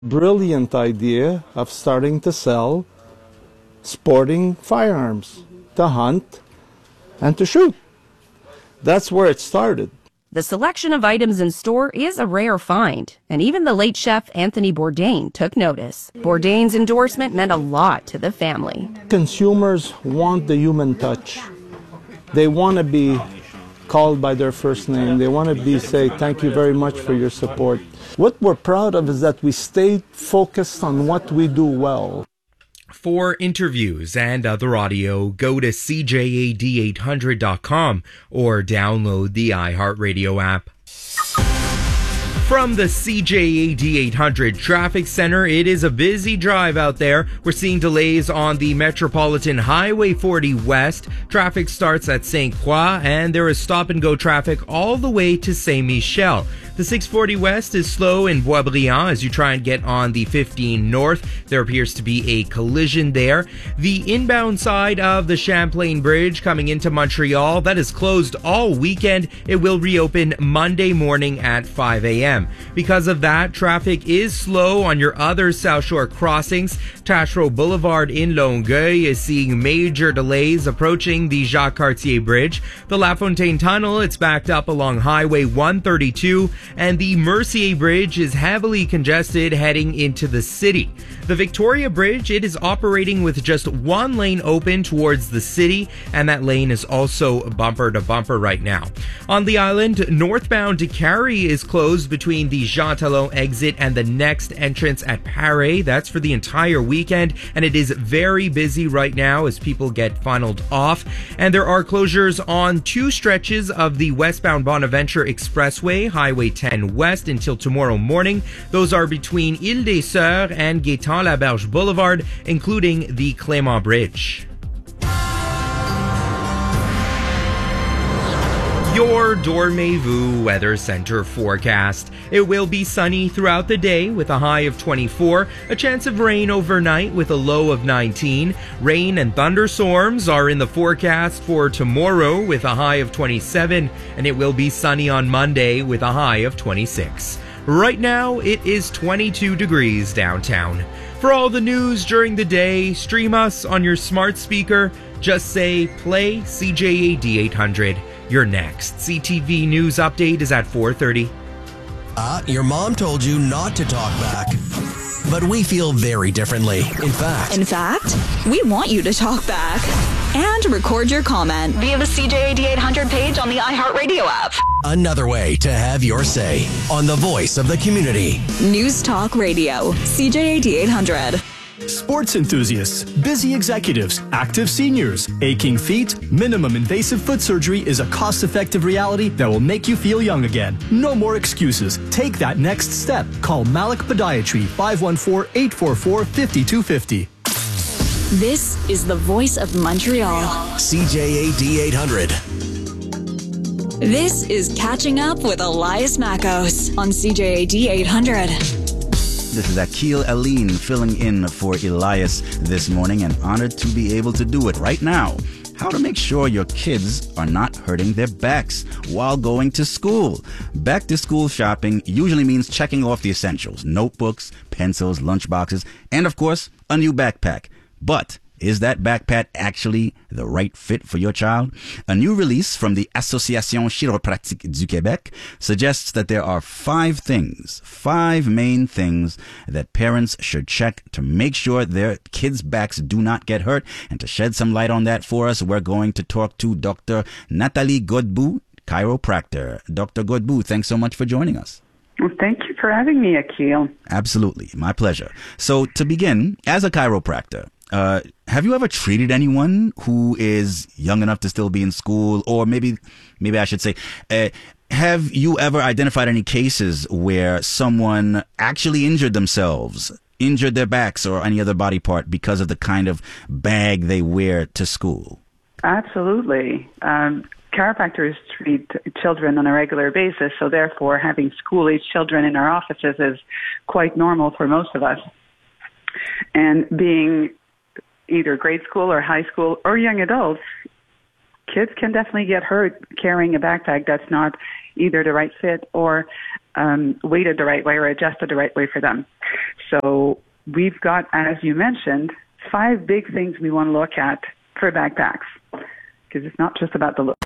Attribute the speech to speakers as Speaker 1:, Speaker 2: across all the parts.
Speaker 1: brilliant idea of starting to sell sporting firearms to hunt and to shoot. That's where it started.
Speaker 2: The selection of items in store is a rare find, and even the late chef Anthony Bourdain took notice. Bourdain's endorsement meant a lot to the family.
Speaker 1: Consumers want the human touch. They want to be called by their first name. They want to say, thank you very much for your support. What we're proud of is that we stayed focused on what we do well.
Speaker 3: For interviews and other audio, go to CJAD800.com or download the iHeartRadio app. From the CJAD 800 Traffic Center, it is a busy drive out there. We're seeing delays on the Metropolitan Highway 40 West. Traffic starts at St. Croix, and there is stop-and-go traffic all the way to Saint-Michel. The 640 West is slow in Boisbriand as you try and get on the 15 North. There appears to be a collision there. The inbound side of the Champlain Bridge coming into Montreal, that is closed all weekend. It will reopen Monday morning at 5 a.m. Because of that, traffic is slow on your other South Shore crossings. Taschereau Boulevard in Longueuil is seeing major delays approaching the Jacques Cartier Bridge. The La Fontaine Tunnel, it's backed up along Highway 132. And the Mercier Bridge is heavily congested heading into the city. The Victoria Bridge, it is operating with just one lane open towards the city, and that lane is also bumper to bumper right now. On the island, northbound to Carrie is closed between the Jean Talon exit and the next entrance at Paris. That's for the entire weekend, and it is very busy right now as people get funneled off. And there are closures on two stretches of the westbound Bonaventure Expressway, Highway 10 West, until tomorrow morning. Those are between Ile des Sœurs and Gaétan-Laberge Boulevard, including the Clément Bridge. Your Dormez-vous Weather Center forecast. It will be sunny throughout the day with a high of 24, a chance of rain overnight with a low of 19. Rain and thunderstorms are in the forecast for tomorrow with a high of 27, and it will be sunny on Monday with a high of 26. Right now, it is 22 degrees downtown. For all the news during the day, stream us on your smart speaker. Just say, play CJAD 800. Your next CTV News update is at 4:30.
Speaker 4: Your mom told you not to talk back. But we feel very differently. In fact,
Speaker 5: we want you to talk back and record your comment via the CJAD 800 page on the iHeartRadio app.
Speaker 4: Another way to have your say on the voice of the community.
Speaker 5: News Talk Radio, CJAD 800.
Speaker 6: Sports enthusiasts, busy executives, active seniors, aching feet, minimum invasive foot surgery is a cost-effective reality that will make you feel young again. No more excuses. Take that next step. Call Malik Podiatry, 514-844-5250.
Speaker 5: This is the voice of Montreal.
Speaker 4: CJAD 800.
Speaker 5: This is Catching Up with Elias Makos on CJAD 800.
Speaker 7: This is Akil Aline filling in for Elias this morning, and honored to be able to do it right now. How to make sure your kids are not hurting their backs while going to school. Back to school shopping usually means checking off the essentials: notebooks, pencils, lunchboxes, and of course, a new backpack. But is that backpack actually the right fit for your child? A new release from the Association Chiropratique du Québec suggests that there are five main things that parents should check to make sure their kids' backs do not get hurt. And to shed some light on that for us, we're going to talk to Dr. Nathalie Godbout, chiropractor. Dr. Godbout, thanks so much for joining us.
Speaker 8: Well, thank you for having me, Akil.
Speaker 7: Absolutely. My pleasure. So to begin, as a chiropractor, have you ever treated anyone who is young enough to still be in school? Or maybe I should say, have you ever identified any cases where someone actually injured themselves, injured their backs or any other body part because of the kind of bag they wear to school?
Speaker 8: Absolutely. Chiropractors treat children on a regular basis, so therefore having school-age children in our offices is quite normal for most of us. And being either grade school or high school or young adults, kids can definitely get hurt carrying a backpack that's not either the right fit or weighted the right way or adjusted the right way for them. So we've got, as you mentioned, 5 big things we want to look at for backpacks, because it's not just about the looks.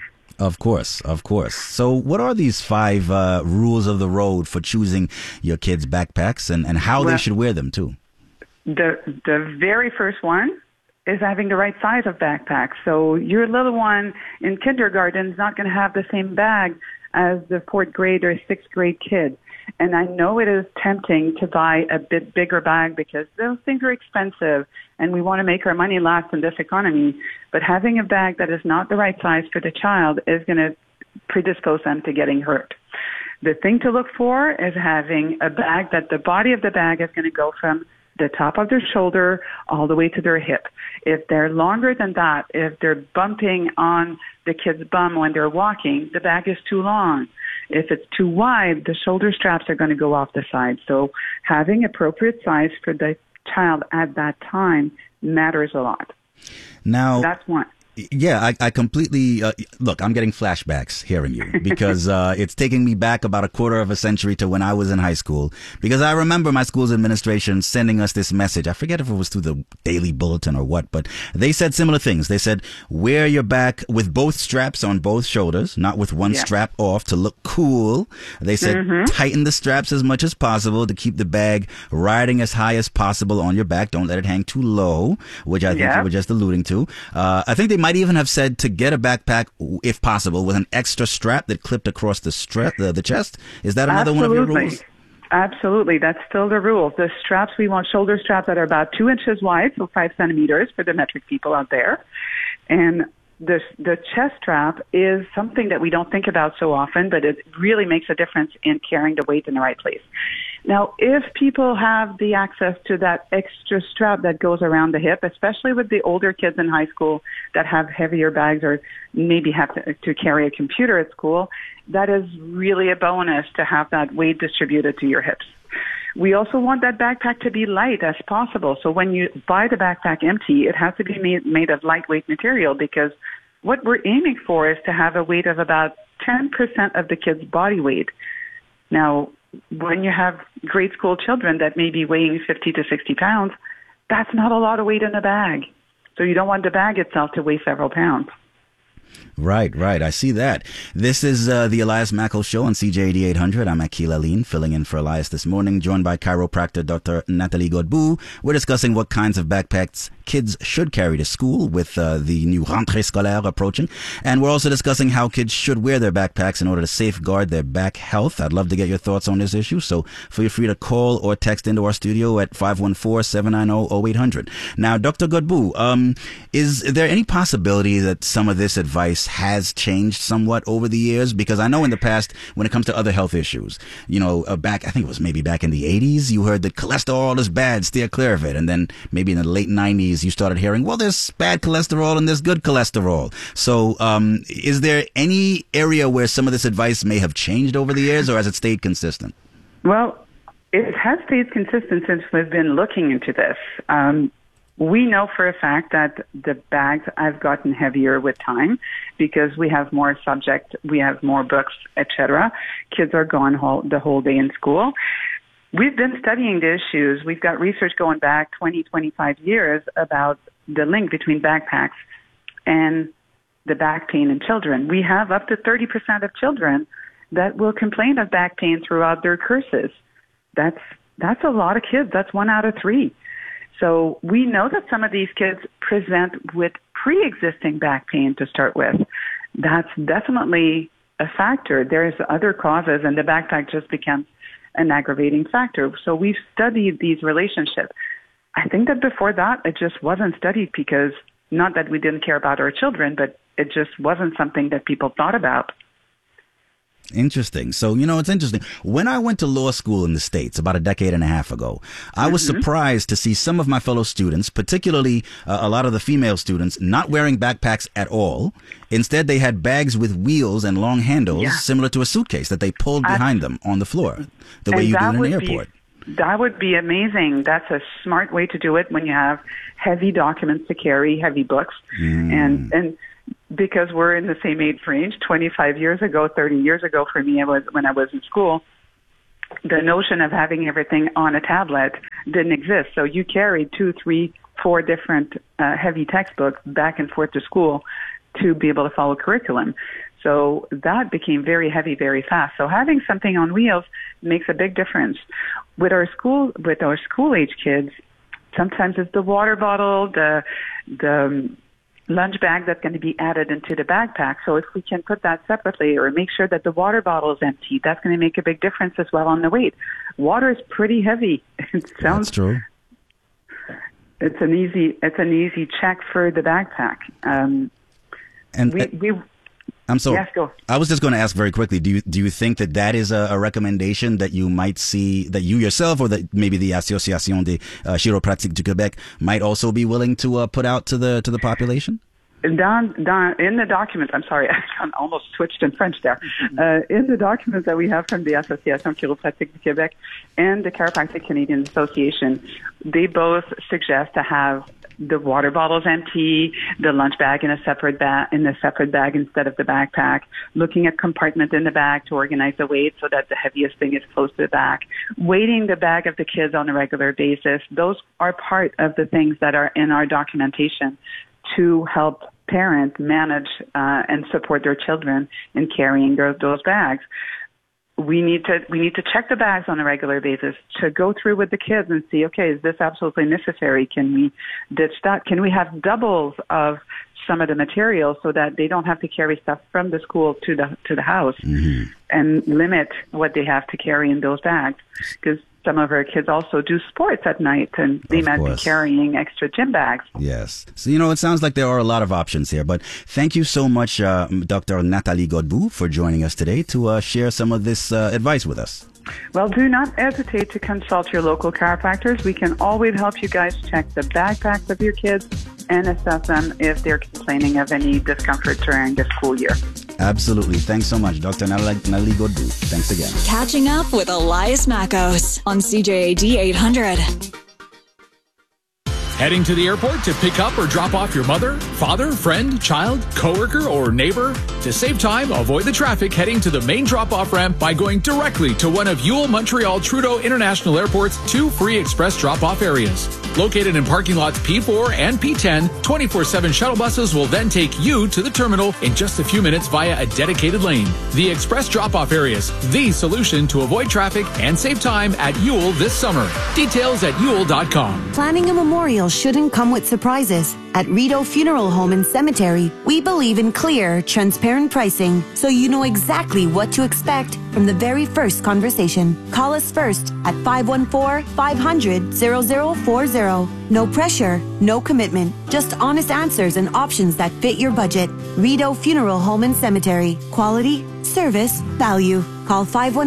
Speaker 7: Of course, of course. So what are these 5 rules of the road for choosing your kids' backpacks and how they should wear them too?
Speaker 8: The very first one is having the right size of backpack. So your little one in kindergarten is not going to have the same bag as the 4th grade or 6th grade kid. And I know it is tempting to buy a bit bigger bag because those things are expensive and we want to make our money last in this economy. But having a bag that is not the right size for the child is going to predispose them to getting hurt. The thing to look for is having a bag that the body of the bag is going to go from the top of their shoulder all the way to their hip. If they're longer than that, if they're bumping on the kid's bum when they're walking, the bag is too long. If it's too wide, the shoulder straps are going to go off the side. So having appropriate size for the child at that time matters a lot.
Speaker 7: Now,
Speaker 8: that's one.
Speaker 7: Yeah, I completely, look, I'm getting flashbacks hearing you because it's taking me back about a quarter of a century to when I was in high school, because I remember my school's administration sending us this message. I forget if it was through the Daily Bulletin or what, but they said similar things. They said, wear your back with both straps on both shoulders, not with one strap off, to look cool. They said, tighten the straps as much as possible to keep the bag riding as high as possible on your back. Don't let it hang too low, which I think you were just alluding to. I think they might even have said to get a backpack, if possible, with an extra strap that clipped across the chest. Is that another one of your rules?
Speaker 8: Absolutely. That's still the rule. The straps, we want shoulder straps that are about 2 inches wide, so 5 centimeters for the metric people out there. And the chest strap is something that we don't think about so often, but it really makes a difference in carrying the weight in the right place. Now, if people have the access to that extra strap that goes around the hip, especially with the older kids in high school that have heavier bags or maybe have to carry a computer at school, that is really a bonus to have that weight distributed to your hips. We also want that backpack to be light as possible. So when you buy the backpack empty, it has to be made of lightweight material, because what we're aiming for is to have a weight of about 10% of the kid's body weight. Now, when you have grade school children that may be weighing 50 to 60 pounds, that's not a lot of weight in a bag. So you don't want the bag itself to weigh several pounds.
Speaker 7: Right. I see that. This is the Elias Mackel Show on CJAD 800. I'm Akil Aline, filling in for Elias this morning, joined by chiropractor Dr. Nathalie Godbout. We're discussing what kinds of backpacks kids should carry to school with the new rentrée scolaire approaching. And we're also discussing how kids should wear their backpacks in order to safeguard their back health. I'd love to get your thoughts on this issue, so feel free to call or text into our studio at 514-790-0800. Now, Dr. Godbout, is there any possibility that some of this advice has changed somewhat over the years? Because I know in the past, when it comes to other health issues, I think it was maybe back in the 80s, you heard that cholesterol is bad, steer clear of it. And then maybe in the late 90s, you started hearing, well, there's bad cholesterol and there's good cholesterol. So is there any area where some of this advice may have changed over the years, or has it stayed consistent?
Speaker 8: Well, it has stayed consistent since we've been looking into this. We know for a fact that the bags have gotten heavier with time because we have more subject, we have more books, etc. Kids are gone the whole day in school. We've been studying the issues. We've got research going back 20, 25 years about the link between backpacks and the back pain in children. We have up to 30% of children that will complain of back pain throughout their courses. That's a lot of kids. That's 1 out of 3. So we know that some of these kids present with pre-existing back pain to start with. That's definitely a factor. There's other causes, and the backpack just becomes an aggravating factor. So we've studied these relationships. I think that before that, it just wasn't studied because, not that we didn't care about our children, but it just wasn't something that people thought about.
Speaker 7: Interesting. So, it's interesting. When I went to law school in the States about a decade and a half ago, I was surprised to see some of my fellow students, particularly a lot of the female students, not wearing backpacks at all. Instead, they had bags with wheels and long handles, similar to a suitcase that they pulled behind them on the floor, the way you do in an airport.
Speaker 8: That would be amazing. That's a smart way to do it when you have heavy documents to carry, heavy books. And because we're in the same age range. 25 years ago, 30 years ago for me, when I was in school, the notion of having everything on a tablet didn't exist. So you carried 2, 3, 4 different heavy textbooks back and forth to school to be able to follow curriculum. So that became very heavy, very fast. So having something on wheels makes a big difference. With our school age kids, sometimes it's the water bottle, the lunch bag that's going to be added into the backpack. So if we can put that separately or make sure that the water bottle is empty, that's going to make a big difference as well on the weight. Water is pretty heavy. It sounds
Speaker 7: That's true.
Speaker 8: It's an easy check for the backpack. Yes, go.
Speaker 7: I was just going to ask very quickly, do you think that is a recommendation that you might see, that you yourself or that maybe the Association des Chiropratiques du Québec might also be willing to put out to the population?
Speaker 8: In the document, I'm sorry, I almost switched in French there. In the documents that we have from the Association Chiropratique du Québec and the Chiropractic Canadian Association, they both suggest to have the water bottles empty, the lunch bag in a separate bag instead of the backpack, looking at compartment in the bag to organize the weight so that the heaviest thing is close to the back, weighting the bag of the kids on a regular basis. Those are part of the things that are in our documentation to help parents manage and support their children in carrying those bags. We need to check the bags on a regular basis to go through with the kids and see, okay, is this absolutely necessary? Can we ditch that? Can we have doubles of some of the material so that they don't have to carry stuff from the school to the house and limit what they have to carry in those bags? Because some of our kids also do sports at night, and they might be carrying extra gym bags.
Speaker 7: Yes. So, it sounds like there are a lot of options here. But thank you so much, Dr. Nathalie Godbout, for joining us today to share some of this advice with us.
Speaker 8: Well, do not hesitate to consult your local chiropractors. We can always help you guys check the backpacks of your kids and assess them if they're complaining of any discomfort during the school year.
Speaker 7: Absolutely. Thanks so much, Dr. Nathalie Godbout. Thanks again.
Speaker 5: Catching up with Elias Mackos on CJAD 800.
Speaker 9: Heading to the airport to pick up or drop off your mother, father, friend, child, coworker, or neighbor? To save time, avoid the traffic heading to the main drop-off ramp by going directly to one of Yule Montreal Trudeau International Airport's 2 free express drop-off areas. Located in parking lots P4 and P10, 24/7 shuttle buses will then take you to the terminal in just a few minutes via a dedicated lane. The express drop-off areas, the solution to avoid traffic and save time at Yule this summer. Details at Yule.com.
Speaker 10: Planning a memorial shouldn't come with surprises. At Rideau Funeral Home and Cemetery, we believe in clear, transparent pricing, so you know exactly what to expect from the very first conversation. Call us first at 514-500-0040. No pressure, no commitment, just honest answers and options that fit your budget. Rideau Funeral Home and Cemetery. Quality, service, value. Call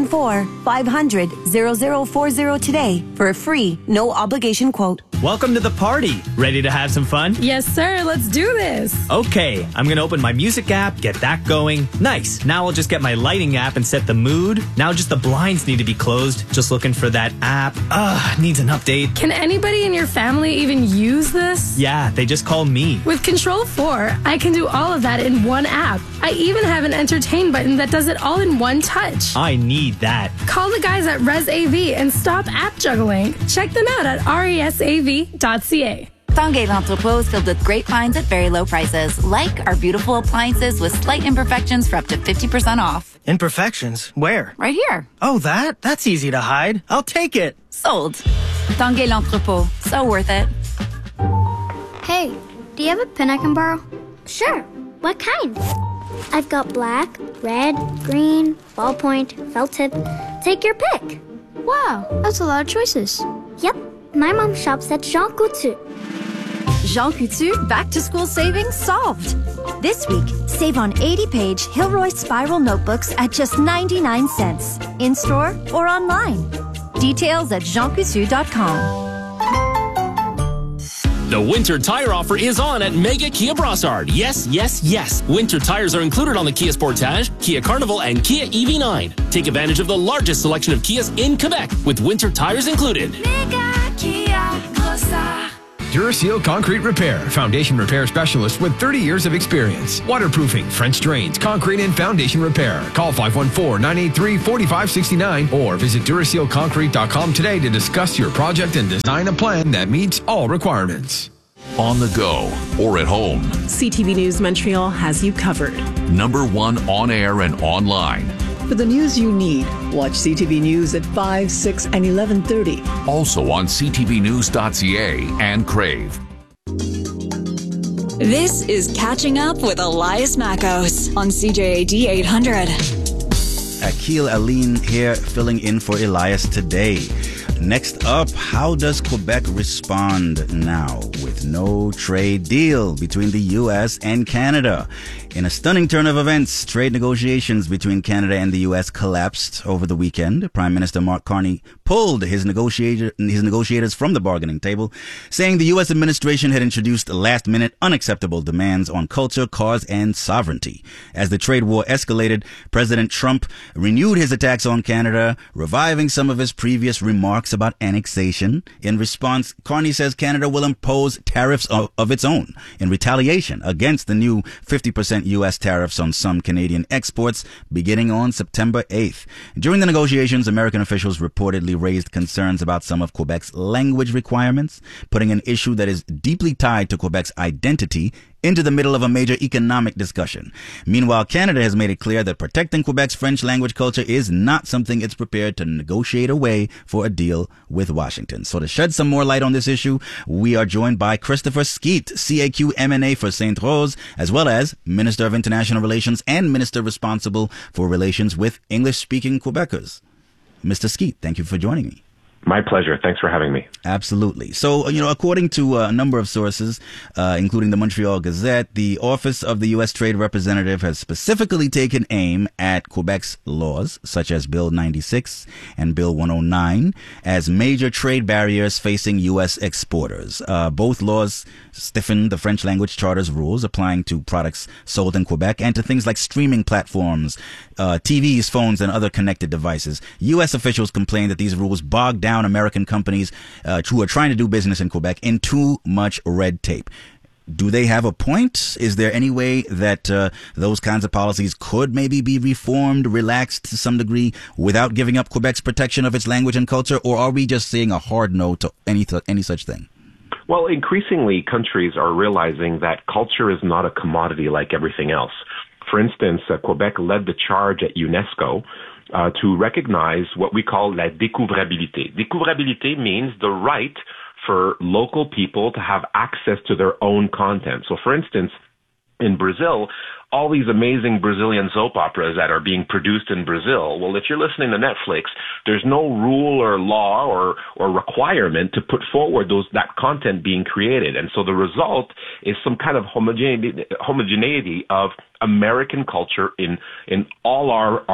Speaker 10: 514-500-0040 today for a free, no obligation quote.
Speaker 11: Welcome to the party. Ready to have some fun?
Speaker 12: Yes, sir. Let's do this.
Speaker 11: Okay, I'm going to open my music app, get that going. Nice. Now I'll just get my lighting app and set the mood. Now just the blinds need to be closed. Just looking for that app. Needs an update.
Speaker 12: Can anybody in your family even use this?
Speaker 11: Yeah, they just call me.
Speaker 12: With Control 4, I can do all of that in one app. I even have an entertain button that does it all in one touch.
Speaker 11: I need that.
Speaker 12: Call the guys at ResAV and stop app juggling. Check them out at resav.ca.
Speaker 13: Tanguay L'Entrepôt is filled with great finds at very low prices, like our beautiful appliances with slight imperfections for up to 50% off.
Speaker 14: Imperfections? Where?
Speaker 13: Right here.
Speaker 14: Oh, that? That's easy to hide. I'll take it.
Speaker 13: Sold. Tanguay L'Entrepôt. So worth it.
Speaker 15: Hey, do you have a pen I can borrow? Sure. What kind? I've got black, red, green, ballpoint, felt tip. Take your pick. Wow, that's a lot of choices. Yep. My mom shops at Jean Coutu.
Speaker 16: Jean Coutu back-to-school savings solved. This week, save on 80-page Hilroy Spiral notebooks at just 99 cents. In-store or online. Details at jeancoutu.com.
Speaker 17: The winter tire offer is on at Mega Kia Brossard. Yes, yes, yes. Winter tires are included on the Kia Sportage, Kia Carnival, and Kia EV9. Take advantage of the largest selection of Kias in Quebec with winter tires included.
Speaker 18: Mega Kia Brossard. Duraseal Concrete Repair, foundation repair specialist with 30 years of experience. Waterproofing, French drains, concrete and foundation repair. Call 514-983-4569 or visit DurasealConcrete.com today to discuss your project and design a plan that meets all requirements.
Speaker 19: On the go or at home,
Speaker 20: CTV News Montreal has you covered.
Speaker 19: #1 on air and online.
Speaker 20: For the news you need, watch CTV News at 5, 6, and 11:30.
Speaker 19: Also on ctvnews.ca and Crave.
Speaker 5: This is Catching Up with Elias Mackos on CJAD 800.
Speaker 7: Akil Aline here, filling in for Elias today. Next up, how does Quebec respond now with no trade deal between the U.S. and Canada? In a stunning turn of events, trade negotiations between Canada and the U.S. collapsed over the weekend. Prime Minister Mark Carney pulled his negotiators from the bargaining table, saying the U.S. administration had introduced last-minute unacceptable demands on culture, cause, and sovereignty. As the trade war escalated, President Trump renewed his attacks on Canada, reviving some of his previous remarks about annexation. In response, Carney says Canada will impose tariffs of its own in retaliation against the new 50% U.S. tariffs on some Canadian exports beginning on September 8th. During the negotiations, American officials reportedly raised concerns about some of Quebec's language requirements, putting an issue that is deeply tied to Quebec's identity into the middle of a major economic discussion. Meanwhile, Canada has made it clear that protecting Quebec's French language culture is not something it's prepared to negotiate away for a deal with Washington. So to shed some more light on this issue, we are joined by Christopher Skeet, CAQ M&A for St. Rose, as well as Minister of International Relations and Minister responsible for relations with English-speaking Quebecers. Mr. Skeet, thank you for joining me.
Speaker 21: My pleasure. Thanks for having me.
Speaker 7: Absolutely. So, according to a number of sources, including the Montreal Gazette, the Office of the U.S. Trade Representative has specifically taken aim at Quebec's laws, such as Bill 96 and Bill 109, as major trade barriers facing U.S. exporters. Both laws stiffen the French language charter's rules applying to products sold in Quebec and to things like streaming platforms, TVs, phones, and other connected devices. U.S. officials complain that these rules bog down American companies who are trying to do business in Quebec in too much red tape. Do they have a point? Is there any way that those kinds of policies could maybe be reformed, relaxed to some degree without giving up Quebec's protection of its language and culture? Or are we just seeing a hard no to any such thing?
Speaker 21: Well, increasingly, countries are realizing that culture is not a commodity like everything else. For instance, Quebec led the charge at UNESCO to recognize what we call la découvrabilité. Découvrabilité means the right for local people to have access to their own content. So, for instance, in Brazil, all these amazing Brazilian soap operas that are being produced in Brazil, well, if you're listening to Netflix, there's no rule or law or requirement to put forward that content being created. And so the result is some kind of homogeneity of American culture in all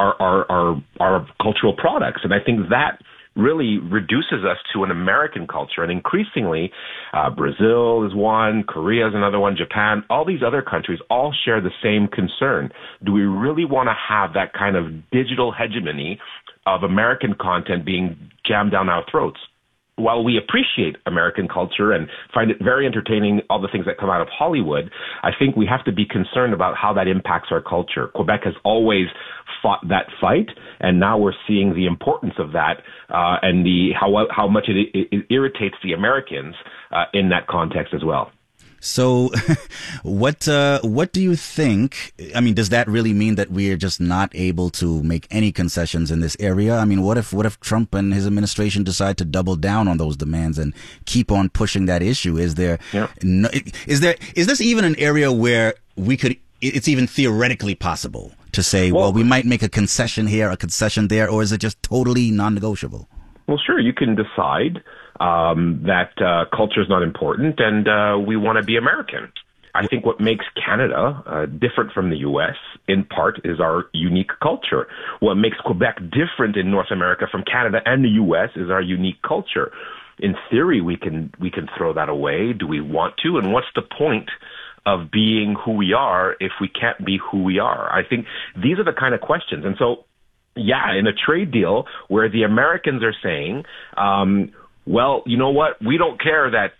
Speaker 21: our cultural products. And I think that really reduces us to an American culture. And increasingly, Brazil is one, Korea is another one, Japan, all these other countries all share the same concern. Do we really want to have that kind of digital hegemony of American content being jammed down our throats? While we appreciate American culture and find it very entertaining, all the things that come out of Hollywood, I think we have to be concerned about how that impacts our culture. Quebec has always fought that fight, and now we're seeing the importance of that and how much it irritates the Americans in that context as well.
Speaker 7: So what do you think? I mean, does that really mean that we are just not able to make any concessions in this area? I mean, what if Trump and his administration decide to double down on those demands and keep on pushing that issue? Is this even an area where it's even theoretically possible to say, well, we might make a concession here, a concession there, or is it just totally non-negotiable?
Speaker 21: Well, sure, you can decide that culture is not important and we want to be American. I think what makes Canada different from the U.S. in part is our unique culture. What makes Quebec different in North America from Canada and the U.S. is our unique culture. In theory, we can throw that away. Do we want to? And what's the point of being who we are if we can't be who we are? I think these are the kind of questions. And so, yeah, in a trade deal where the Americans are saying, well, you know what? We don't care that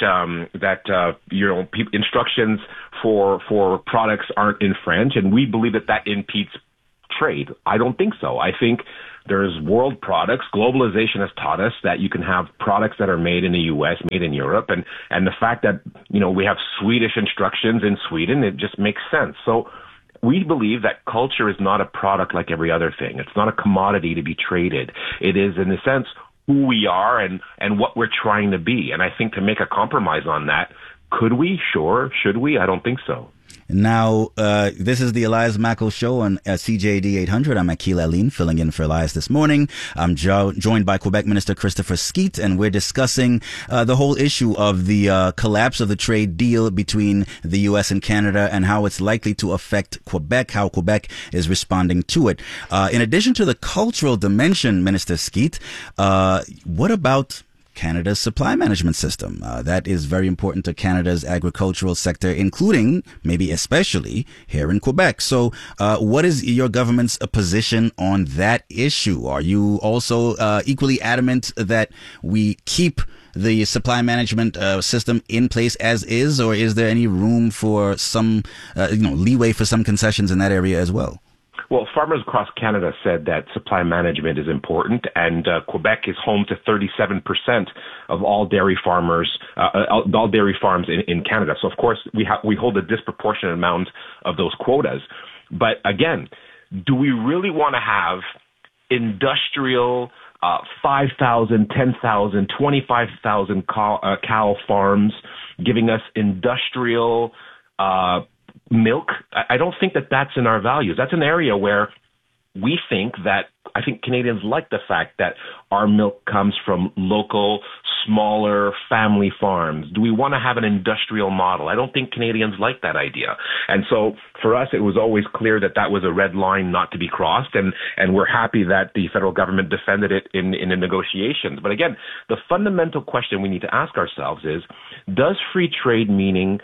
Speaker 21: instructions for products aren't in French, and we believe that impedes trade. I don't think so. I think there's world products. Globalization has taught us that you can have products that are made in the U.S., made in Europe, and the fact that we have Swedish instructions in Sweden, it just makes sense. So we believe that culture is not a product like every other thing. It's not a commodity to be traded. It is, in a sense, who we are and what we're trying to be. And I think to make a compromise on that, could we? Sure. Should we? I don't think so.
Speaker 7: Now, this is the Elias Mackel Show on CJAD 800. I'm Akil Aline, filling in for Elias this morning. I'm joined by Quebec Minister Christopher Skeete, and we're discussing the whole issue of the collapse of the trade deal between the U.S. and Canada and how it's likely to affect Quebec, how Quebec is responding to it. In addition to the cultural dimension, Minister Skeete, what about Canada's supply management system? That is very important to Canada's agricultural sector, including, maybe especially, here in Quebec. So what is your government's position on that issue? Are you also equally adamant that we keep the supply management system in place as is, or is there any room for some leeway for some concessions in that area as well?
Speaker 21: Well, farmers across Canada said that supply management is important, and Quebec is home to 37% of all dairy farmers, all dairy farms in Canada. So, of course, we hold a disproportionate amount of those quotas. But again, do we really want to have industrial 5,000, 10,000, 25,000 cow farms giving us industrial milk? I don't think that that's in our values. That's an area where we think that, I think Canadians like the fact that our milk comes from local, smaller family farms. Do we want to have an industrial model? I don't think Canadians like that idea. And so for us, it was always clear that that was a red line not to be crossed. And we're happy that the federal government defended it in the negotiations. But again, the fundamental question we need to ask ourselves is, does free trade meaning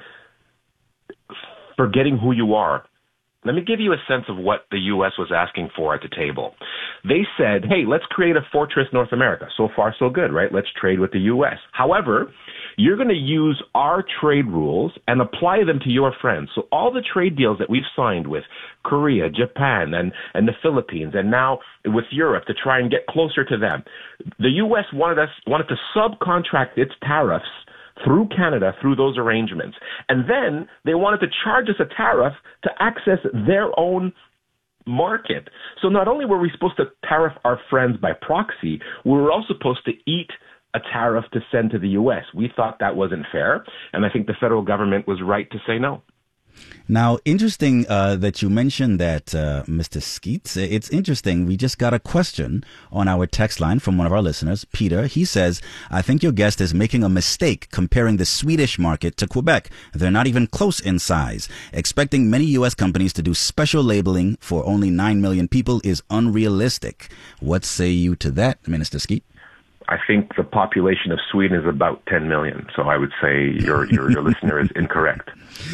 Speaker 21: forgetting who you are? Let me give you a sense of what the U.S. was asking for at the table. They said, hey, let's create a fortress North America. So far, so good, right? Let's trade with the U.S. However, you're going to use our trade rules and apply them to your friends. So all the trade deals that we've signed with Korea, Japan, and the Philippines, and now with Europe to try and get closer to them, the U.S. wanted to subcontract its tariffs through Canada, through those arrangements. And then they wanted to charge us a tariff to access their own market. So not only were we supposed to tariff our friends by proxy, we were also supposed to eat a tariff to send to the U.S. We thought that wasn't fair, and I think the federal government was right to say no.
Speaker 7: Now, interesting that you mentioned that, Mr. Skeete. It's interesting. We just got a question on our text line from one of our listeners, Peter. He says, I think your guest is making a mistake comparing the Swedish market to Quebec. They're not even close in size. Expecting many U.S. companies to do special labeling for only 9 million people is unrealistic. What say you to that, Minister Skeete?
Speaker 21: I think the population of Sweden is about 10 million. So I would say your listener is incorrect.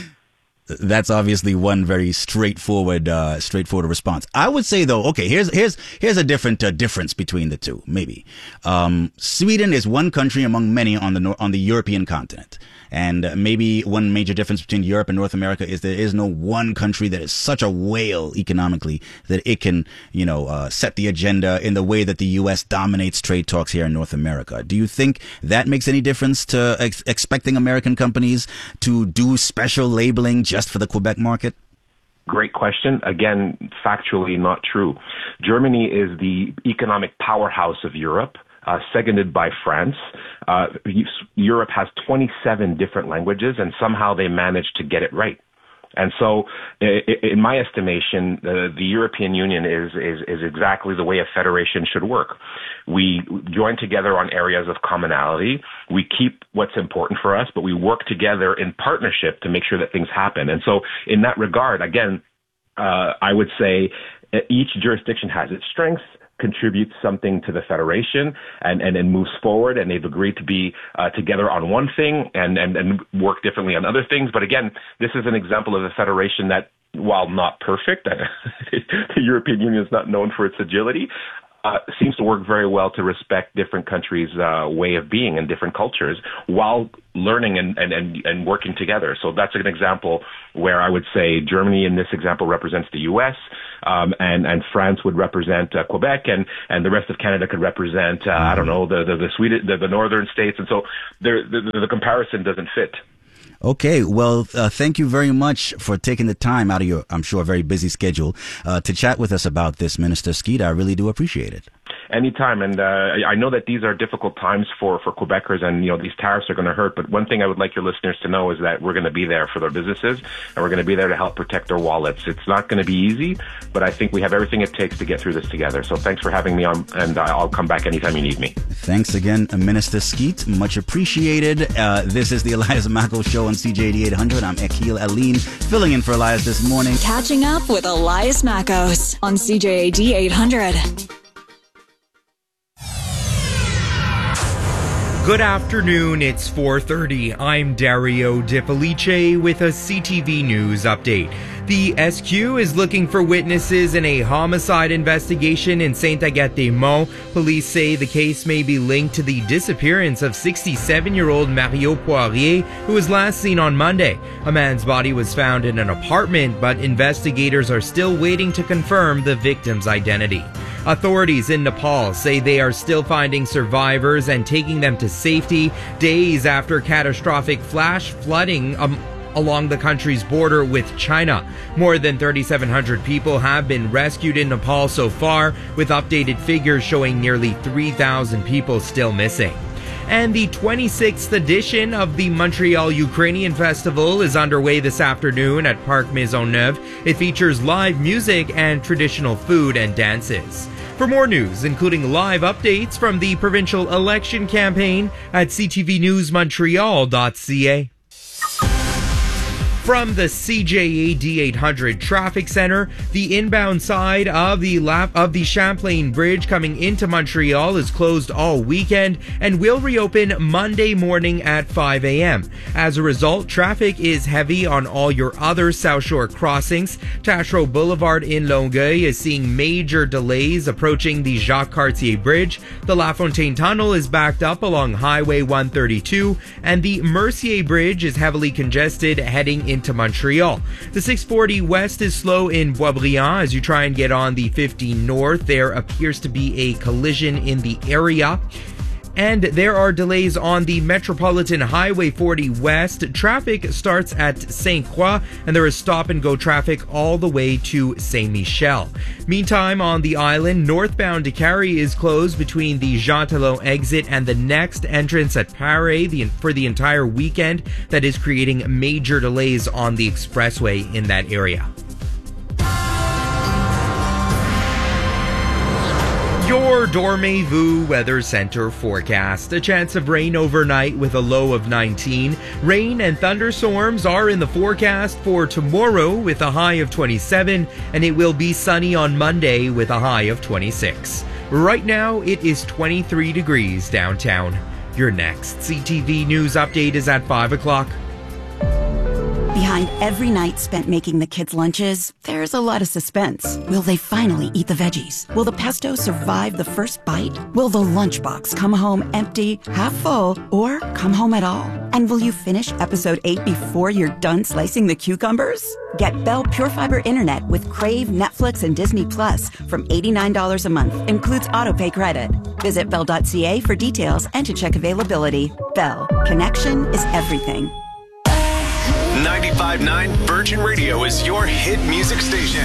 Speaker 7: That's obviously one very straightforward response. I would say, though, okay, here's a different difference between the two. Maybe Sweden is one country among many on the European continent, and maybe one major difference between Europe and North America is there is no one country that is such a whale economically that it can set the agenda in the way that the U.S. dominates trade talks here in North America. Do you think that makes any difference to expecting American companies to do special labeling just for the Quebec market?
Speaker 21: Great question. Again, factually not true. Germany is the economic powerhouse of Europe, seconded by France. Europe has 27 different languages, and somehow they managed to get it right. And so, in my estimation, the European Union is exactly the way a federation should work. We join together on areas of commonality. We keep what's important for us, but we work together in partnership to make sure that things happen. And so, in that regard, again, I would say each jurisdiction has its strengths, contributes something to the federation, and moves forward, and they've agreed to be together on one thing and work differently on other things. But again, this is an example of a federation that, while not perfect, the European Union is not known for its agility. seems to work very well to respect different countries' way of being and different cultures while learning and working together. So that's an example where I would say Germany in this example represents the U.S., and France would represent Quebec, and the rest of Canada could represent, I don't know, the northern states. And so the comparison doesn't fit.
Speaker 7: Okay, well, thank you very much for taking the time out of your, I'm sure, very busy schedule to chat with us about this, Minister Skeet. I really do appreciate it.
Speaker 21: Anytime, and I know that these are difficult times for Quebecers, and these tariffs are going to hurt. But one thing I would like your listeners to know is that we're going to be there for their businesses, and we're going to be there to help protect their wallets. It's not going to be easy, but I think we have everything it takes to get through this together. So thanks for having me on, and I'll come back anytime you need me.
Speaker 7: Thanks again, Minister Skeet. Much appreciated. This is the Elias Mako Show on CJAD 800. I'm Akil Aline, filling in for Elias this morning.
Speaker 5: Catching up with Elias Makos on CJAD 800.
Speaker 3: Good afternoon, it's 4:30. I'm Dario Di Felice with a CTV News update. The SQ is looking for witnesses in a homicide investigation in Saint-Agathe-des-Monts. Police say the case may be linked to the disappearance of 67-year-old Mario Poirier, who was last seen on Monday. A man's body was found in an apartment, but investigators are still waiting to confirm the victim's identity. Authorities in Nepal say they are still finding survivors and taking them to safety days after catastrophic flash flooding along the country's border with China. More than 3,700 people have been rescued in Nepal so far, with updated figures showing nearly 3,000 people still missing. And the 26th edition of the Montreal Ukrainian Festival is underway this afternoon at Parc Maisonneuve. It features live music and traditional food and dances. For more news, including live updates from the provincial election campaign at ctvnewsmontreal.ca. From the CJAD 800 Traffic Center, the inbound side of the Champlain Bridge coming into Montreal is closed all weekend and will reopen Monday morning at 5 a.m. As a result, traffic is heavy on all your other South Shore crossings. Taschereau Boulevard in Longueuil is seeing major delays approaching the Jacques Cartier Bridge. The La Fontaine Tunnel is backed up along Highway 132, and the Mercier Bridge is heavily congested heading into Montreal. The 640 West is slow in Boisbriand as you try and get on the 50 North. There appears to be a collision in the area. And there are delays on the Metropolitan Highway 40 West. Traffic starts at Saint Croix, and there is stop-and-go traffic all the way to Saint Michel. Meantime, on the island, northbound Décarie is closed between the Jean Talon exit and the next entrance at Paris for the entire weekend. That is creating major delays on the expressway in that area. Your Dormez-vous Weather Center forecast. A chance of rain overnight with a low of 19. Rain and thunderstorms are in the forecast for tomorrow with a high of 27, and it will be sunny on Monday with a high of 26. Right now, it is 23 degrees downtown. Your next CTV News update is at 5 o'clock.
Speaker 2: Behind every night spent making the kids' lunches, there's a lot of suspense. Will they finally eat the veggies? Will the pesto survive the first bite? Will the lunchbox come home empty, half full, or come home at all? And will you finish episode 8 before you're done slicing the cucumbers? Get Bell Pure Fiber Internet with Crave, Netflix, and Disney Plus from $89 a month. Includes autopay credit. Visit Bell.ca for details and to check availability. Bell. Connection is everything.
Speaker 22: 95.9 Virgin Radio is your hit music station.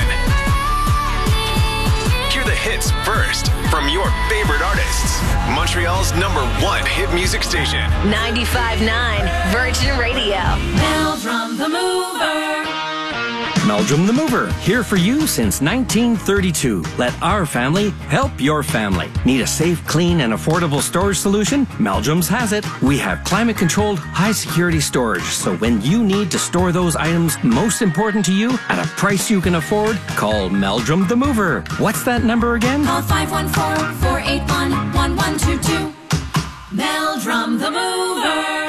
Speaker 22: Hear the hits first from your favorite artists. Montreal's #1 hit music station.
Speaker 23: 95.9 Virgin Radio.
Speaker 24: Meldrum the Mover.
Speaker 25: Meldrum the Mover, here for you since 1932. Let our family help your family. Need a safe, clean, and affordable storage solution? Meldrum's has it. We have climate-controlled, high-security storage, so when you need to store those items most important to you at a price you can afford, call Meldrum the Mover. What's that number again?
Speaker 24: Call 514-481-1122. Meldrum the Mover.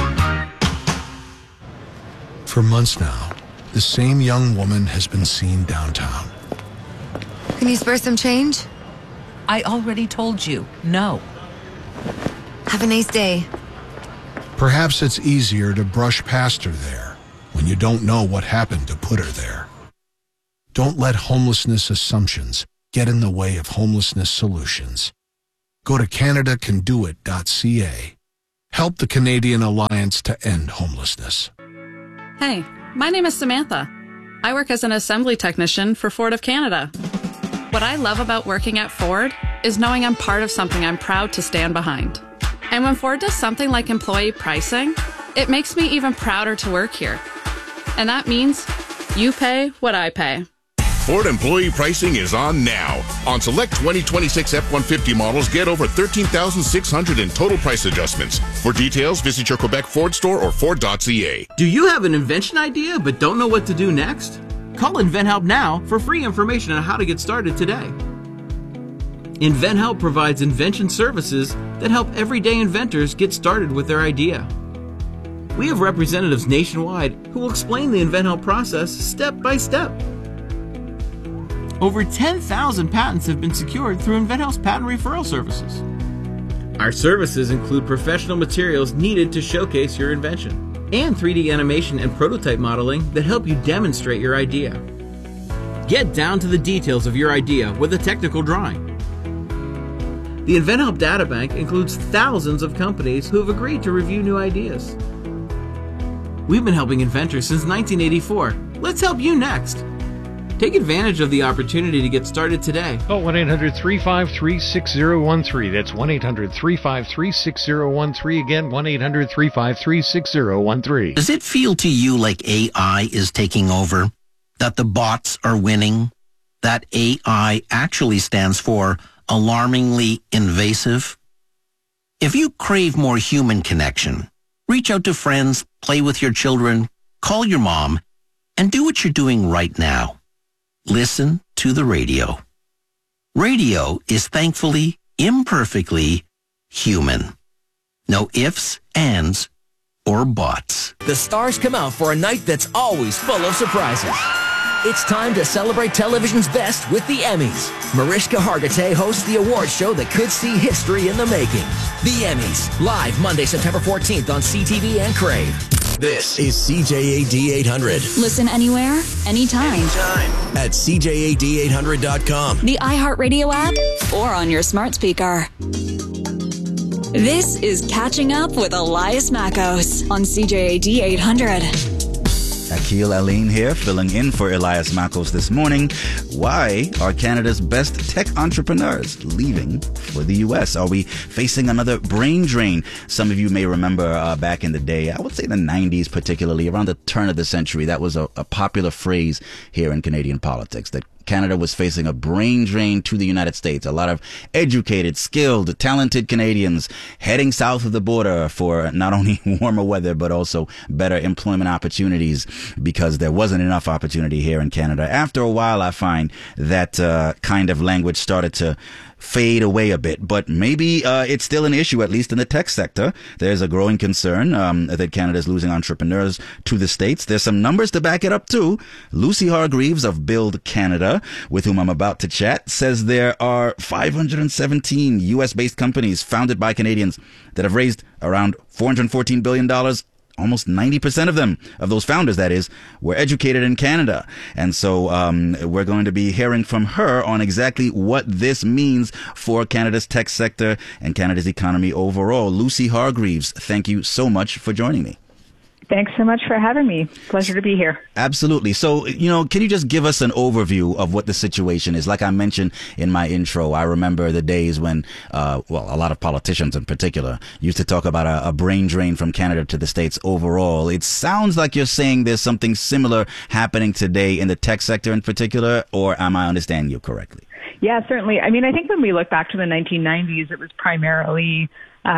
Speaker 26: For months now, the same young woman has been seen downtown.
Speaker 27: Can you spare some change?
Speaker 1: I already told you, no.
Speaker 4: Have a nice day.
Speaker 26: Perhaps it's easier to brush past her there when you don't know what happened to put her there. Don't let homelessness assumptions get in the way of homelessness solutions. Go to CanadaCanDoIt.ca. Help the Canadian Alliance to End Homelessness.
Speaker 6: Hey, my name is Samantha. I work as an assembly technician for Ford of Canada. What I love about working at Ford is knowing I'm part of something I'm proud to stand behind. And when Ford does something like employee pricing, it makes me even prouder to work here. And that means you pay what I pay.
Speaker 8: Ford employee pricing is on now. On select 2026 F-150 models, get over $13,600 in total price adjustments. For details, visit your Quebec Ford store or Ford.ca.
Speaker 9: Do you have an invention idea but don't know what to do next? Call InventHelp now for free information on how to get started today. InventHelp provides invention services that help everyday inventors get started with their idea. We have representatives nationwide who will explain the InventHelp process step by step. Over 10,000 patents have been secured through InventHelp's patent referral services. Our services include professional materials needed to showcase your invention, and 3D animation and prototype modeling that help you demonstrate your idea. Get down to the details of your idea with a technical drawing. The InventHelp Databank includes thousands of companies who have agreed to review new ideas. We've been helping inventors since 1984. Let's help you next. Take advantage of the opportunity to get started today.
Speaker 10: Call 1-800-353-6013. That's 1-800-353-6013. Again, 1-800-353-6013.
Speaker 27: Does it feel to you like AI is taking over? That the bots are winning? That AI actually stands for alarmingly invasive? If you crave more human connection, reach out to friends, play with your children, call your mom, and do what you're doing right now. Listen to the radio. Radio is thankfully, imperfectly human. No ifs, ands, or buts.
Speaker 28: The stars come out for a night that's always full of surprises. It's time to celebrate television's best with the Emmys. Mariska Hargitay hosts the award show that could see history in the making. The Emmys, live Monday, September 14th on CTV and Crave.
Speaker 22: This is CJAD 800.
Speaker 5: Listen anywhere, anytime.
Speaker 22: At CJAD800.com.
Speaker 5: The iHeartRadio app or on your smart speaker. This is Catching Up with Elias Mackos on CJAD 800.
Speaker 7: Akil Aline here, filling in for Elias Mackos this morning. Why are Canada's best tech entrepreneurs leaving for the U.S.? Are we facing another brain drain? Some of you may remember back in the day, I would say the 90s particularly, around the turn of the century, that was a popular phrase here in Canadian politics, that Canada was facing a brain drain to the United States. A lot of educated, skilled, talented Canadians heading south of the border for not only warmer weather, but also better employment opportunities, because there wasn't enough opportunity here in Canada. After a while, I find that kind of language started to fade away a bit, but maybe it's still an issue, at least in the tech sector. There's a growing concern that Canada is losing entrepreneurs to the States. There's some numbers to back it up too. Lucy Hargreaves of Build Canada, with whom I'm about to chat, says there are 517 U.S.-based companies founded by Canadians that have raised around $414 billion. Almost 90% of them, of those founders, that is, were educated in Canada. And so we're going to be hearing from her on exactly what this means for Canada's tech sector and Canada's economy overall. Lucy Hargreaves, thank you so much for joining me.
Speaker 29: Thanks so much for having me. Pleasure to be here.
Speaker 7: Absolutely. So, can you just give us an overview of what the situation is? Like I mentioned in my intro, I remember the days when, a lot of politicians in particular used to talk about a brain drain from Canada to the States overall. It sounds like you're saying there's something similar happening today in the tech sector in particular, or am I understanding you correctly?
Speaker 29: Yeah, certainly. I mean, I think when we look back to the 1990s, it was primarily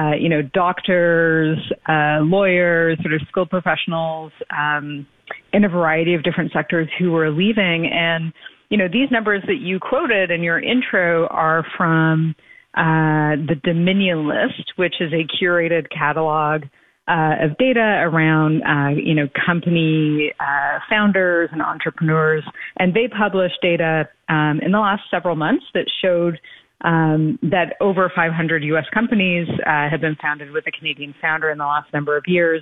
Speaker 29: doctors, lawyers, sort of skilled professionals in a variety of different sectors who were leaving. And, these numbers that you quoted in your intro are from the Dominion List, which is a curated catalog of data around, company founders and entrepreneurs. And they published data in the last several months that showed that over 500 U.S. companies have been founded with a Canadian founder in the last number of years.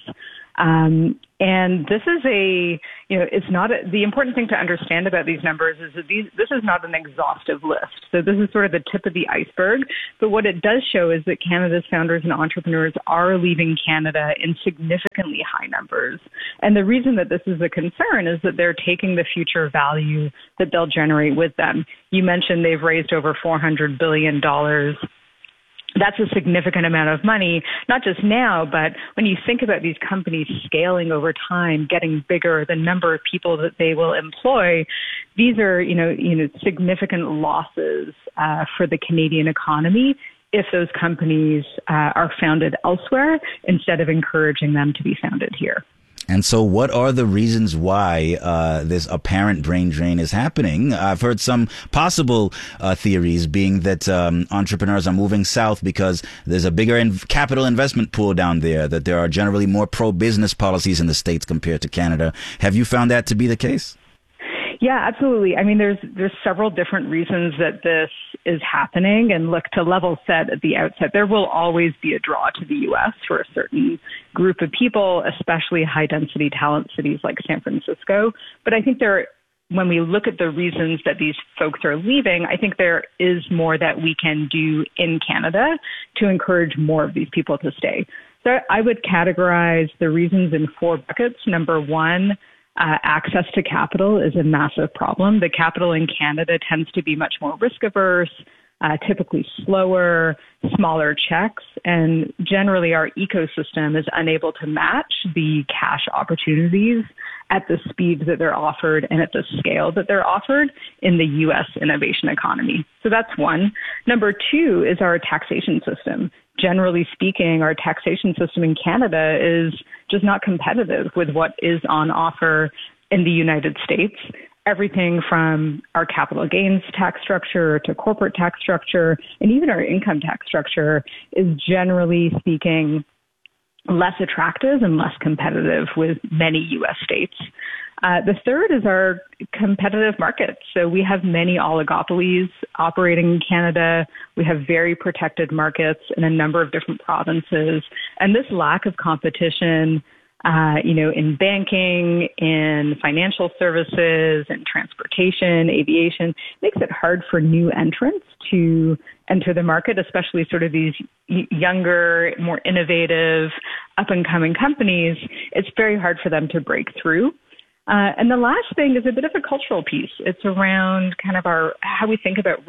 Speaker 29: And this is it's not the important thing to understand about these numbers is that this is not an exhaustive list. So this is sort of the tip of the iceberg. But what it does show is that Canada's founders and entrepreneurs are leaving Canada in significantly high numbers. And the reason that this is a concern is that they're taking the future value that they'll generate with them. You mentioned they've raised over $400 billion. That's a significant amount of money, not just now, but when you think about these companies scaling over time, getting bigger, the number of people that they will employ, these are, significant losses for the Canadian economy if those companies are founded elsewhere instead of encouraging them to be founded here.
Speaker 7: And so what are the reasons why this apparent brain drain is happening? I've heard some possible theories being that entrepreneurs are moving south because there's a bigger capital investment pool down there, that there are generally more pro-business policies in the States compared to Canada. Have you found that to be the case?
Speaker 29: Yeah, absolutely. I mean, there's several different reasons that this is happening. And look, to level set at the outset, there will always be a draw to the U.S. for a certain group of people, especially high-density talent cities like San Francisco. But I think when we look at the reasons that these folks are leaving, I think there is more that we can do in Canada to encourage more of these people to stay. So I would categorize the reasons in 4 buckets. Number one, access to capital is a massive problem. The capital in Canada tends to be much more risk averse, typically slower, smaller checks, and generally our ecosystem is unable to match the cash opportunities at the speed that they're offered and at the scale that they're offered in the U.S. innovation economy. So that's one. Number two is our taxation system. Generally speaking, our taxation system in Canada is just not competitive with what is on offer in the United States. Everything from our capital gains tax structure to corporate tax structure and even our income tax structure is generally speaking less attractive and less competitive with many U.S. states. The third is our competitive markets. So we have many oligopolies operating in Canada. We have very protected markets in a number of different provinces. And this lack of competition, in banking, in financial services, in transportation, aviation, makes it hard for new entrants to enter the market, especially sort of these younger, more innovative, up-and-coming companies. It's very hard for them to break through. And the last thing is a bit of a cultural piece. It's around kind of how we think about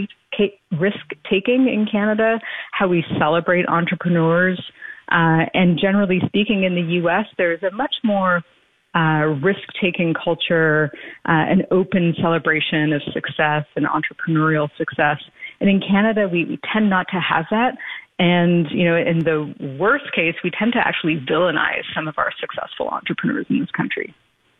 Speaker 29: risk-taking in Canada, how we celebrate entrepreneurs. And generally speaking, in the U.S., there's a much more risk-taking culture, an open celebration of success and entrepreneurial success. And in Canada, we tend not to have that. And, in the worst case, we tend to actually villainize some of our successful entrepreneurs in this country.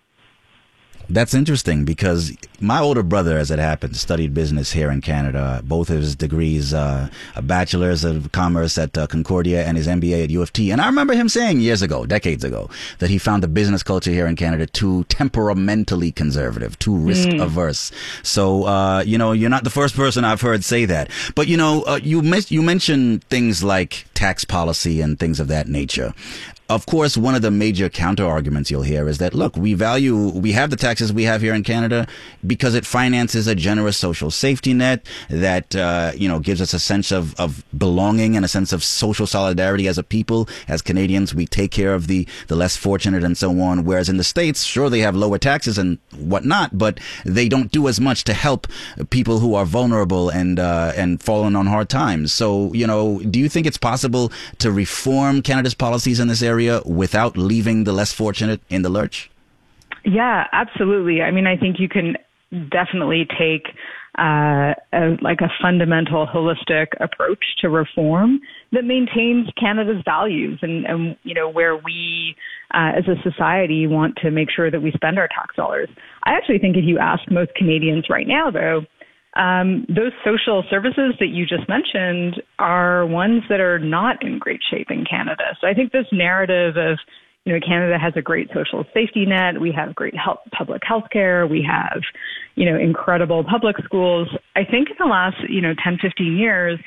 Speaker 7: That's interesting because my older brother, as it happens, studied business here in Canada. Both of his degrees, a bachelor's of commerce at Concordia and his MBA at U of T. And I remember him saying decades ago, that he found the business culture here in Canada too temperamentally conservative, too risk averse. So, you're not the first person I've heard say that. But, you mentioned things like tax policy and things of that nature. Of course, one of the major counter arguments you'll hear is that, look, we have the taxes we have here in Canada because it finances a generous social safety net that, gives us a sense of belonging and a sense of social solidarity as a people. As Canadians, we take care of the less fortunate and so on. Whereas in the States, sure, they have lower taxes and whatnot, but they don't do as much to help people who are vulnerable and fallen on hard times. So, do you think it's possible to reform Canada's policies in this area without leaving the less fortunate in the lurch?
Speaker 29: Yeah, absolutely. I mean, I think you can definitely take a fundamental holistic approach to reform that maintains Canada's values and where we as a society want to make sure that we spend our tax dollars. I actually think if you ask most Canadians right now, though, those social services that you just mentioned are ones that are not in great shape in Canada. So I think this narrative of, Canada has a great social safety net. We have great public health care. We have, incredible public schools. I think in the last, 10, 15 years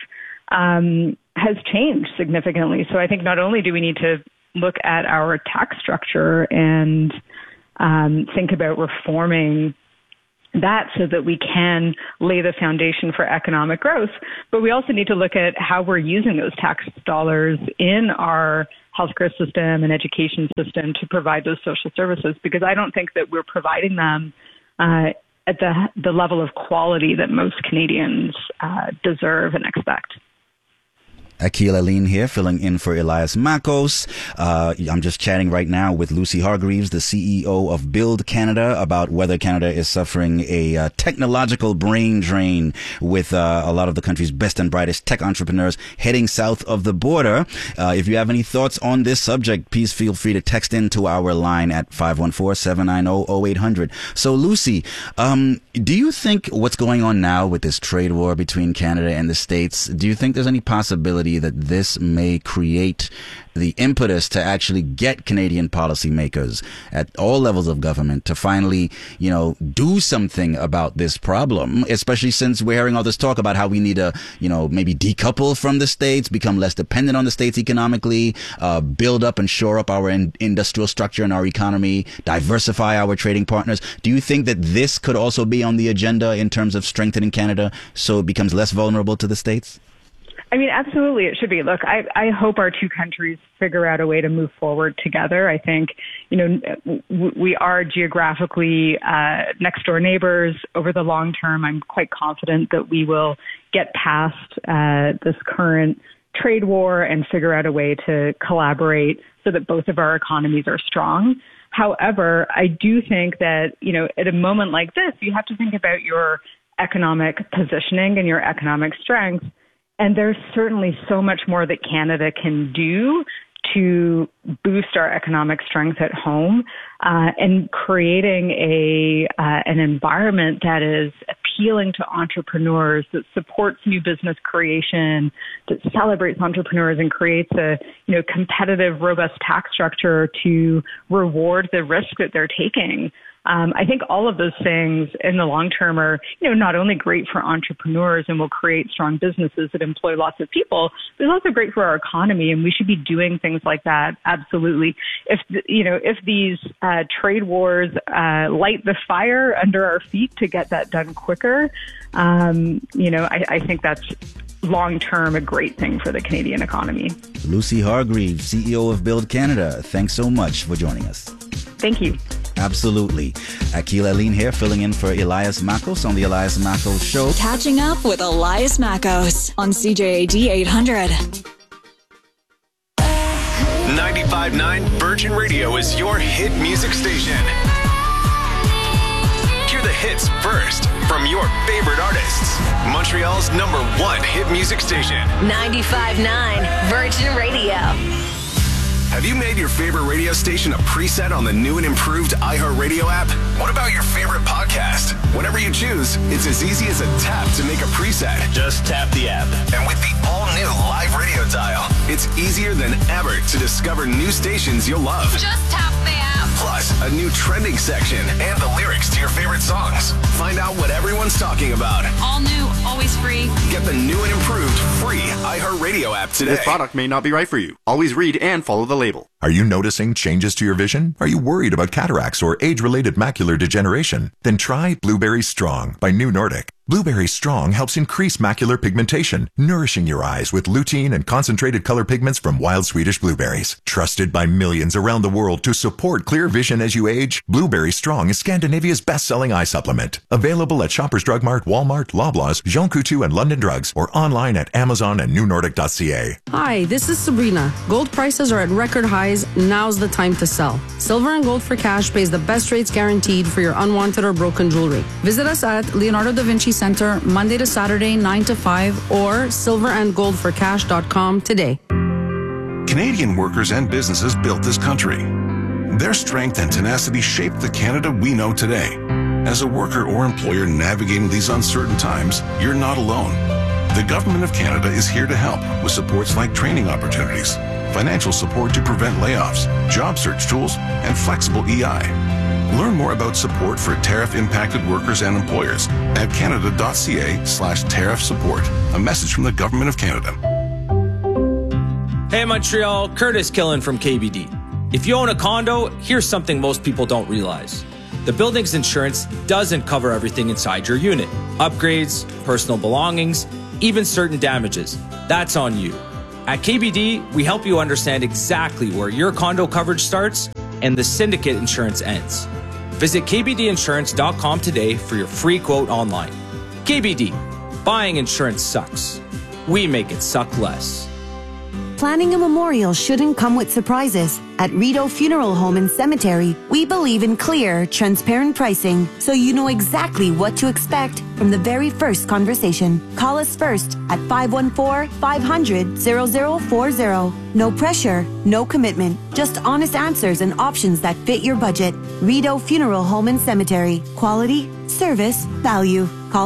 Speaker 29: has changed significantly. So I think not only do we need to look at our tax structure and think about reforming that so that we can lay the foundation for economic growth, but we also need to look at how we're using those tax dollars in our healthcare system and education system to provide those social services, because I don't think that we're providing them at the level of quality that most Canadians deserve and expect.
Speaker 7: Akil Aline here, filling in for Elias Makos. I'm just chatting right now with Lucy Hargreaves, the CEO of Build Canada, about whether Canada is suffering a technological brain drain with a lot of the country's best and brightest tech entrepreneurs heading south of the border. If you have any thoughts on this subject, please feel free to text into our line at 514-790-0800. So, Lucy, do you think what's going on now with this trade war between Canada and the States, do you think there's any possibility that this may create the impetus to actually get Canadian policymakers at all levels of government to finally, do something about this problem, especially since we're hearing all this talk about how we need to, maybe decouple from the States, become less dependent on the States economically, build up and shore up our industrial structure and our economy, diversify our trading partners. Do you think that this could also be on the agenda in terms of strengthening Canada so it becomes less vulnerable to the States?
Speaker 29: I mean, absolutely, it should be. Look, I hope our two countries figure out a way to move forward together. I think, we are geographically next door neighbors. Over the long term, I'm quite confident that we will get past this current trade war and figure out a way to collaborate so that both of our economies are strong. However, I do think that, at a moment like this, you have to think about your economic positioning and your economic strength. And there's certainly so much more that Canada can do to boost our economic strength at home, and creating an environment that is appealing to entrepreneurs, that supports new business creation, that celebrates entrepreneurs and creates a competitive, robust tax structure to reward the risk that they're taking. I think all of those things in the long term are, not only great for entrepreneurs and will create strong businesses that employ lots of people, but it's also great for our economy, and we should be doing things like that. Absolutely. If these trade wars light the fire under our feet to get that done quicker, I think that's long term a great thing for the Canadian economy.
Speaker 7: Lucy Hargreaves, CEO of Build Canada, thanks so much for joining us.
Speaker 29: Thank you.
Speaker 7: Absolutely. Akil Aline here, filling in for Elias Makos on the Elias Makos Show.
Speaker 5: Catching up with Elias Makos on CJAD 800.
Speaker 22: 95.9 Virgin Radio is your hit music station. Hear the hits first from your favorite artists. Montreal's #1 hit music station.
Speaker 23: 95.9 Virgin Radio.
Speaker 22: Have you made your favorite radio station a preset on the new and improved iHeartRadio app? What about your favorite podcast? Whenever you choose, it's as easy as a tap to make a preset. Just tap the app. And with the all-new live radio dial, it's easier than ever to discover new stations you'll love.
Speaker 24: Just tap the app.
Speaker 22: Plus, a new trending section and the lyrics to your favorite songs. Find out what everyone's talking about.
Speaker 24: All new, always free.
Speaker 22: Get the new and improved free iHeartRadio app today.
Speaker 10: This product may not be right for you. Always read and follow the label.
Speaker 11: Are you noticing changes to your vision? Are you worried about cataracts or age-related macular degeneration? Then try Blueberry Strong by New Nordic. Blueberry Strong helps increase macular pigmentation, nourishing your eyes with lutein and concentrated color pigments from wild Swedish blueberries. Trusted by millions around the world to support clear vision as you age, Blueberry Strong is Scandinavia's best-selling eye supplement. Available at Shoppers Drug Mart, Walmart, Loblaws, Jean Coutu, and London Drugs, or online at Amazon and newnordic.ca.
Speaker 12: Hi, this is Sabrina. Gold prices are at record highs. Now's the time to sell. Silver and Gold for Cash pays the best rates guaranteed for your unwanted or broken jewelry. Visit us at Leonardo da Vinci Center Monday to Saturday 9 to 5 or silverandgoldforcash.com today.
Speaker 13: Canadian workers and businesses built this country. Their strength and tenacity shaped the Canada we know today. As a worker or employer navigating these uncertain times, you're not alone. The Government of Canada is here to help with supports like training opportunities, financial support to prevent layoffs, job search tools, and flexible EI. Learn more about support for tariff-impacted workers and employers at canada.ca/tariff support. A message from the Government of Canada.
Speaker 3: Hey Montreal, Curtis Killen from KBD. If you own a condo, here's something most people don't realize. The building's insurance doesn't cover everything inside your unit. Upgrades, personal belongings, even certain damages. That's on you. At KBD, we help you understand exactly where your condo coverage starts and the syndicate insurance ends. Visit kbdinsurance.com today for your free quote online. KBD, buying insurance sucks. We make it suck less.
Speaker 14: Planning a memorial shouldn't come with surprises. At Rideau Funeral Home and Cemetery, we believe in clear, transparent pricing so you know exactly what to expect from the very first conversation. Call us first at 514-500-0040. No pressure, no commitment, just honest answers and options that fit your budget. Rideau Funeral Home and Cemetery. Quality, service, value. Call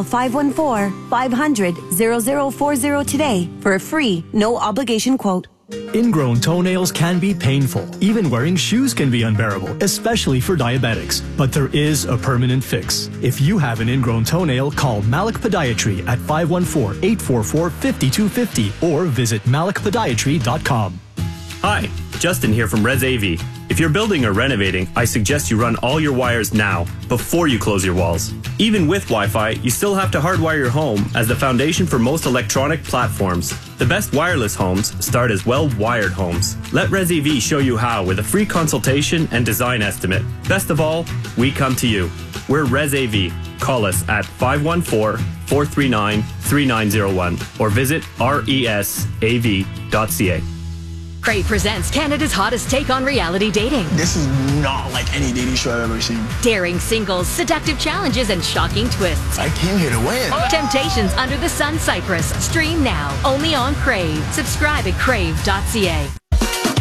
Speaker 14: 514-500-0040 today for a free, no obligation quote.
Speaker 15: Ingrown toenails can be painful. Even wearing shoes can be unbearable, especially for diabetics. But there is a permanent fix. If you have an ingrown toenail, call Malik Podiatry at 514-844-5250 or visit malikpodiatry.com.
Speaker 16: Hi, Justin here from Res AV. If you're building or renovating, I suggest you run all your wires now, before you close your walls. Even with Wi-Fi, you still have to hardwire your home as the foundation for most electronic platforms. The best wireless homes start as well-wired homes. Let Res AV show you how with a free consultation and design estimate. Best of all, we come to you. We're Res AV. Call us at 514-439-3901 or visit resav.ca.
Speaker 23: Crave presents Canada's hottest take on reality dating.
Speaker 17: This is not like any dating show I've ever seen.
Speaker 23: Daring singles, seductive challenges, and shocking twists.
Speaker 17: I came here to win.
Speaker 23: Temptations Under the Sun Cyprus. Stream now, only on Crave. Subscribe at crave.ca.